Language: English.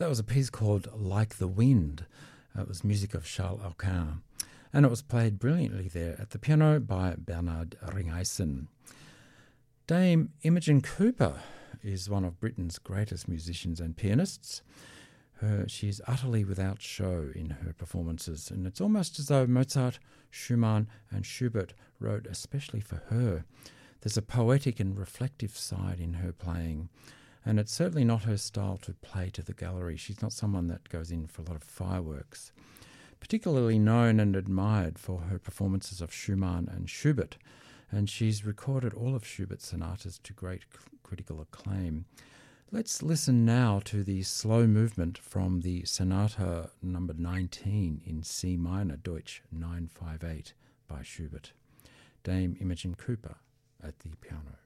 That was a piece called Like the Wind. It was music of Charles Aucun, and it was played brilliantly there at the piano by Bernard Ringeisen. Dame Imogen Cooper is one of Britain's greatest musicians and pianists. She's utterly without show in her performances, and it's almost as though Mozart, Schumann and Schubert wrote especially for her. There's a poetic and reflective side in her playing, and it's certainly not her style to play to the gallery. She's not someone that goes in for a lot of fireworks. Particularly known and admired for her performances of Schumann and Schubert, and she's recorded all of Schubert's sonatas to great critical acclaim. Let's listen now to the slow movement from the Sonata number 19 in C minor, Deutsch 958 by Schubert. Dame Imogen Cooper at the piano.